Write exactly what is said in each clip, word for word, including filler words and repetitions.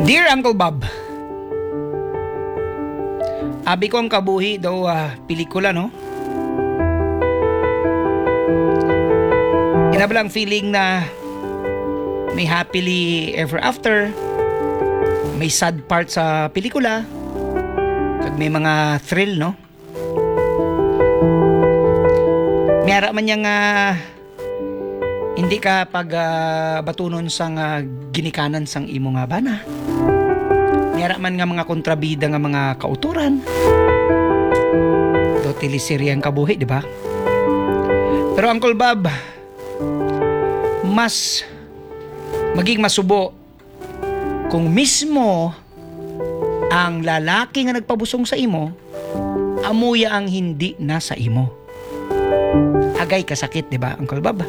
Dear Uncle Bob, abi ko ang kabuhi daw ah, pelikula, no? Inabalang feeling na may happily ever after, may sad part sa pelikula, kag may mga thrill, no? Mayara man niyang uh, hindi ka pag uh, batunon sang uh, ginikanan sang imo nga bana. Mayara man nga mga kontrabida nga mga kauturan. Do teleserye ang kabuhi, di ba? Pero Uncle Bob, mas maging masubo kung mismo ang lalaki nga nagpabusong sa imo, amuya ang hindi na sa imo. Agay kasakit, di ba, Uncle Bob?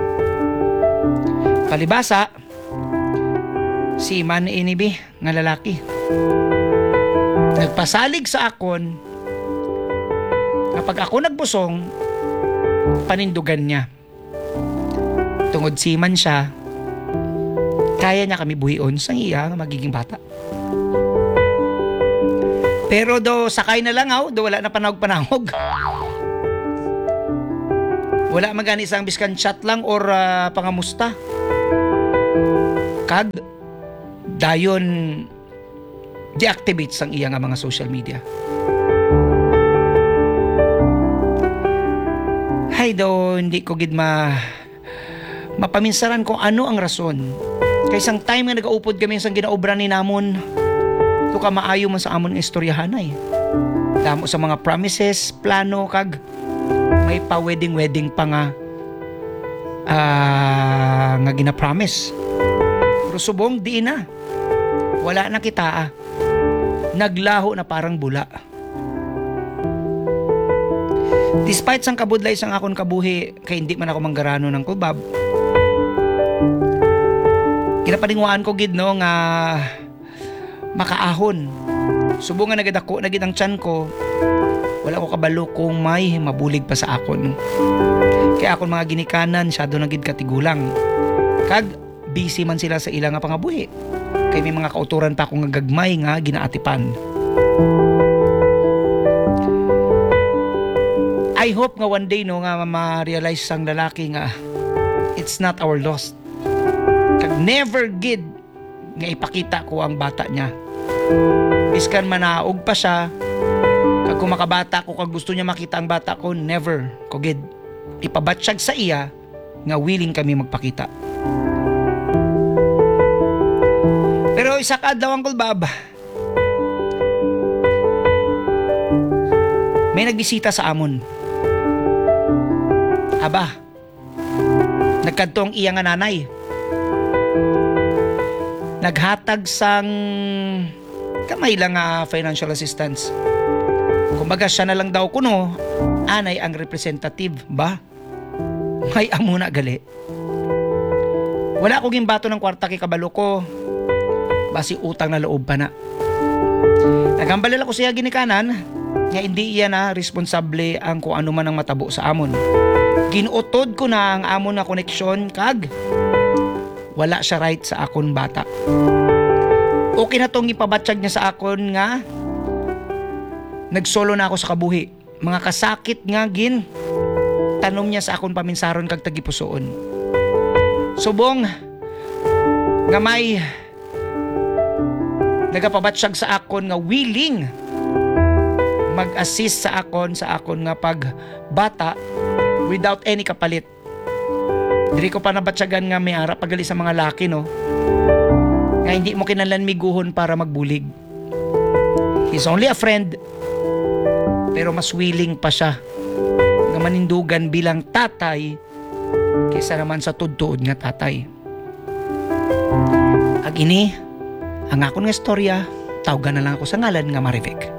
Palibasa, si man inibi nga lalaki nagpasalig sa akon kapag ako nagbusong, panindugan niya. Tungod siman siya, kaya niya kami buhion sa iya nga magiging bata. Pero do sakay na lang aw, do wala na panahog-panahog. Wala magani isang biskan chat lang or uh, pangamusta. Kag dayon deactivate sang iya nga mga social media. Hay daw hindi ko gid ma mapaminsaran kung ano ang rason. Kay isang time nga nagaupod kami sang ginaobra ni namon, to ka maayo man sa amon nga istoryahan ay. Damo sa mga promises, plano kag may pa wedding wedding pa nga uh, nga gina-promise. Pero subong di na. Wala na kita ah. Naglaho na parang bula. Despite sang kabudlay sang akon kabuhi, kay hindi man ako manggarano ng kubab. Kinapaningwaan ko gid no nga makaahon. Subong nga nagadako na gid ang tiyan ko. Wala ko kabalo kung may mabulig pa sa akon. Kaya akon mga ginikanan, syado na gid katigulang. Kag busy man sila sa ilang nga pangabuhi. Kay may mga kauturan pa akong gagmay nga ginaatipan. I hope nga one day no nga ma-realize sang lalaki nga it's not our loss. Kag never gid nga ipakita ko ang bata niya. Biskan manaog pa siya, kag kung makabata ko kag gusto niya makita ang bata ko, never ko gid ipabatsyag sa iya nga willing kami magpakita. Pero isa ka daw, Uncle Bob, may nagbisita sa amon. Aba, nagkadto ang iya nga nanay. Naghatag sang kamay lang nga financial assistance. Kumbaga siya na lang daw kuno, anay ang representative ba? May amo na gali. Wala ko gimbato ng kwarta kay kabalo ko. Basi utang na loob pa na. Nagambalala ko siya ginikanan, nga hindi iya na responsable ang kung ano man ang matabo sa amon. Ginuotod ko na ang amon na koneksyon kag wala siya right sa akon bata. Okay na tong ipabatsyag niya sa akon nga nagsolo na ako sa kabuhi. Mga kasakit nga gin tanom niya sa akon paminsaron kag tagipusoon. Subong nga may nagapabatsyag sa akon nga willing mag-assist sa akon sa akon nga pagbata without any kapalit. Diri ko pa nabatsyagan nga may ara pagali sa mga laki no. Nga hindi mo kinahanglan miguhon para magbulig. He's only a friend, pero mas willing pa siya nga manindugan bilang tatay kaysa naman sa tudtuod nga tatay. Ag ini ang akon nga istorya, tawgan na lang ako sa ngalan nga Marivic.